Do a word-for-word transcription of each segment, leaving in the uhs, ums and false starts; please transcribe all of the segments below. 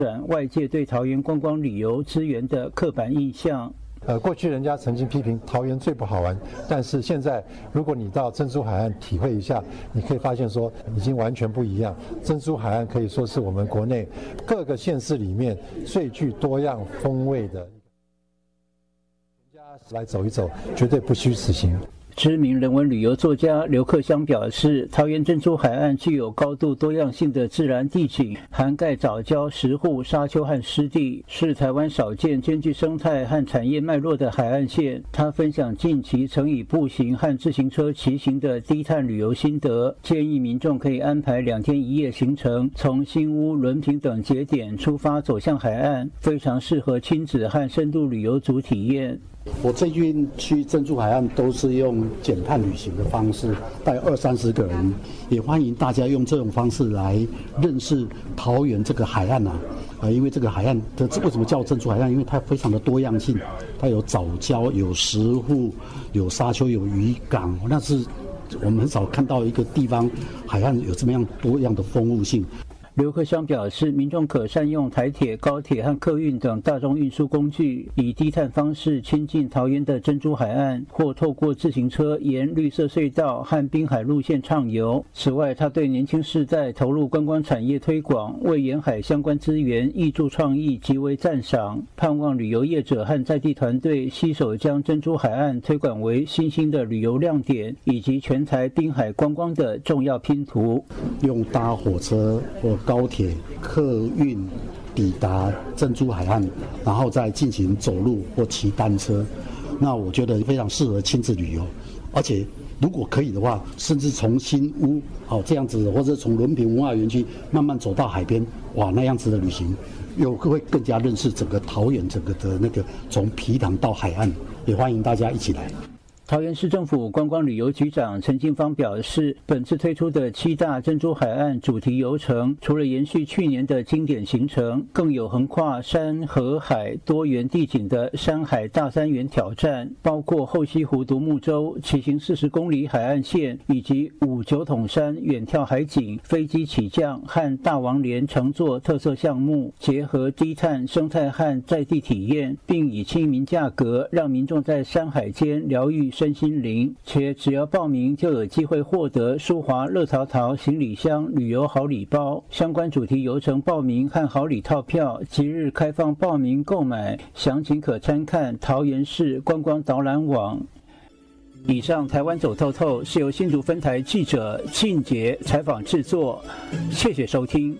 外界对桃园观光旅游资源的刻板印象。 呃，过去人家曾经批评桃园最不好玩，但是现在如果你到珍珠海岸体会一下，你可以发现说已经完全不一样。珍珠海岸可以说是我们国内各个县市里面最具多样风味的，全家来走一走，绝对不虚此行。 知名人文旅游作家刘克襄表示，桃园珍珠海岸具有高度多样性的自然地景，涵盖藻礁、石沪、沙丘和湿地，是台湾少见兼具生态和产业脉络的海岸线。他分享近期曾以步行和自行车骑行的低碳旅游心得，建议民众可以安排两天一夜行程，从新屋、仑平等节点出发走向海岸，非常适合亲子和深度旅游组体验。 我最近去珍珠海岸都是用减碳旅行的方式，带二三十个人，也欢迎大家用这种方式来认识桃园这个海岸啊。呃，因为这个海岸的为什么叫珍珠海岸？因为它非常的多样性，它有藻礁、有石沪、有沙丘、有渔港，那是我们很少看到一个地方海岸有这么样多样的丰富性。 刘克襄表示，民众可善用台铁、高铁和客运等大众运输工具，以低碳方式亲近桃园的珍珠海岸，或透过自行车沿绿色隧道和滨海路线畅游。此外，他对年轻世代投入观光产业推广、为沿海相关资源挹注创意极为赞赏，盼望旅游业者和在地团队携手将珍珠海岸推广为新兴的旅游亮点，以及全台滨海观光的重要拼图。 用搭火车或高铁、客运抵达珍珠海岸，然后再进行走路或骑单车，那我觉得非常适合亲子旅游。而且如果可以的话，甚至从新屋好这样子，或者从仑平文化园区慢慢走到海边，哇，那样子的旅行又会更加认识整个桃园整个的那个从皮塘到海岸，也欢迎大家一起来。 桃园市政府观光旅游局长陈进芳表示，本次推出的七大珍珠海岸主题游程，除了延续去年的经典行程，更有横跨山河海多元地景的山海大三元挑战，包括后溪湖独木舟骑行四十公里海岸线，以及五九桶山远眺海景、飞机起降和大王莲乘坐特色项目，结合低碳生态和在地体验，并以亲民价格让民众在山海间疗愈身心灵，且只要报名就有机会获得舒华乐淘淘行李箱旅游好礼包。相关主题游程报名和好礼套票即日开放报名购买，详情可参看桃园市观光导览网。以上台湾走透透是由新竹分台记者庆杰采访制作，谢谢收听。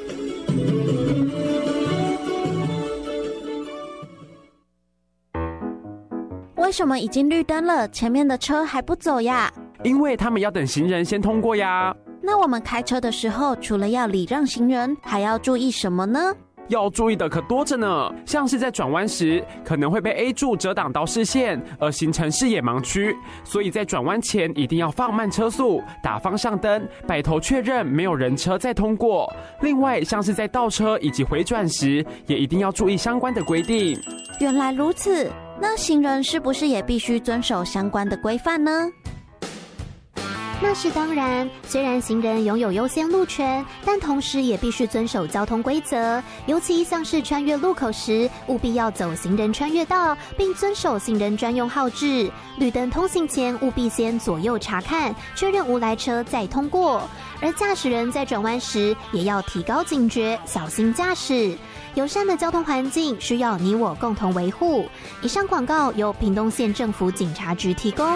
为什么已经绿灯了，前面的车还不走呀？ 因为他们要等行人先通过呀。 那我们开车的时候，除了要礼让行人，还要注意什么呢？ 要注意的可多着呢，像是在转弯时可能会被 A 柱遮挡到视线，而形成视野盲区，所以在转弯前一定要放慢车速，打方向灯，摆头确认没有人车再通过。另外，像是在倒车以及回转时，也一定要注意相关的规定。 原来如此，那行人是不是也必须遵守相关的规范呢？ 那是当然，虽然行人拥有优先路权，但同时也必须遵守交通规则，尤其像是穿越路口时，务必要走行人穿越道，并遵守行人专用号志。绿灯通行前，务必先左右查看，确认无来车再通过。而驾驶人在转弯时，也要提高警觉，小心驾驶。友善的交通环境需要你我共同维护。以上广告由屏东县政府警察局提供。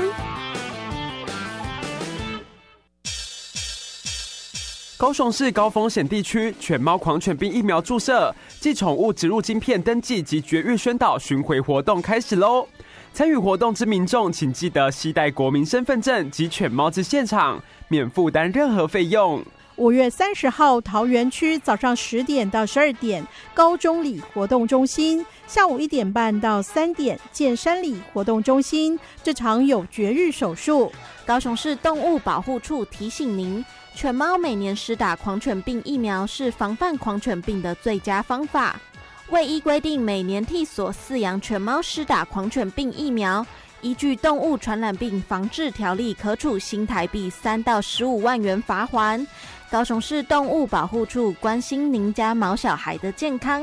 高雄市高风险地区犬猫狂犬病疫苗注射暨宠物植入晶片登记及绝育宣导巡回活动开始喽！参与活动之民众，请记得携带国民身份证及犬猫至现场，免负担任何费用。 五月三十号，桃园区早上十点到十二点，高中里活动中心；下午一点半到三点，建山里活动中心。这场有绝育手术。 高雄市动物保护处提醒您，犬猫每年施打狂犬病疫苗是防范狂犬病的最佳方法。未依规定每年替所饲养犬猫施打狂犬病疫苗，依据动物传染病防治条例，可处新台币三到十五万元罚锾。 高雄市动物保护处关心您家毛小孩的健康。